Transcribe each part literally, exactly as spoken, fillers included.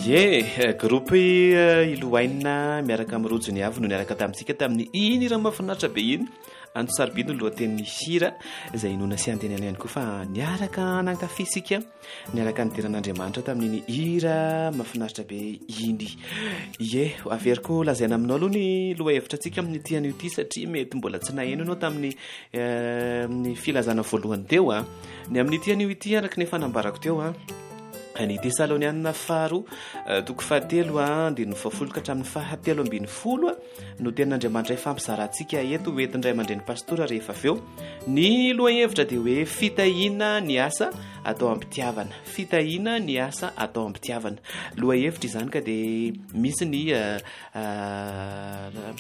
ye groupe iloaina miaraka amin'ny rojony avy no niaraka tamintsika tamin'ny iny raha mahafinaritra be iny antosarobidy no lohaten'ny hira izay inona sy antenany ihany koa fa niaraka nankafisika niaraka nidiran'Andriamanitra tamin'iny hira mahafinaritra be iny. Ye averiko lazaina aminao aloha ny loha hevitra antsika amin'ny tian'io ity satria mety mbola tsy naheno ianao tamin'ny ny filazana voalohany teo a ny amin'ny tian'io ity araka ny fanambarako teo a ny Tesalonianina faharoa toko fahatelo a andininy fafolo ka hatramin'ny fahatelo ambin'ny folo a no ten'Andriamanitra ifampizarantsika eto hoentindray aman-dren'ny pastora rehefa avy eo. Ny lohahevitra dia hoe fitahiana ny asa atao ampitiavana, fitahiana ny asa atao ampitiavana. Lohahevitra izany ka dia misy ny uh, uh,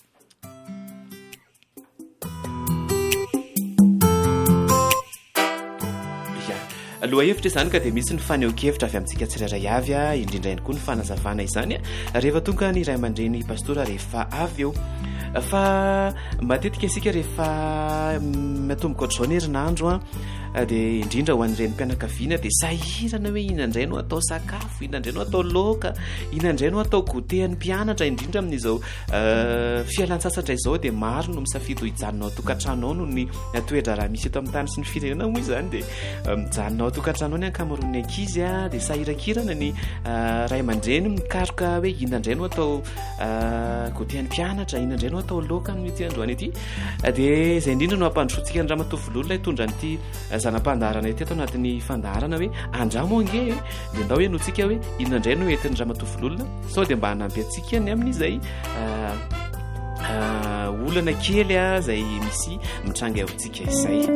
lohahevitra izany ka dia misy ny fanehoan-kevitra avy amintsika tsirairay avy a indrindra ihany koa ny fanazavana izany a rehefa tonga ny ray aman-dreny pastora rehefa avy eo. Fa matetika isika rehefa matomboka ohatr'izao ny herinandro a dia indrindra ho an'ireny mpianakaviana dia sahirana hoe inandray no atao sakafo, inandray no atao laoka, inandray no atao gotehan'ny mpianatra, indrindra amin'izao fialan-tsasatra izao dia maro no misafidy ho hijanonao tokantrano ao no ny toetra raha misy eto amin'ny tany sy ny firenena moa izany dia mijanonao tokantrano ao ny ankamaroan'ny ankizy a dia sahirakirana ny ray aman-dreny mikaroka hoe inandray no atao gotehan'ny mpianatra, inandray no atao laoka amin'ity androany ity. Dia izay indrindra no ampandrosoantsika ny ramatovololona hitondra an'ity zanam-pandaharana ity ato anatin'ny fandaharana hoe andramo ange dia ndao ianotsika hoe inandray no entin'ny ramatovololona sao dia mba hanampy antsika ny amin'izay olana kely a izay misy mitranga ao antsika izay.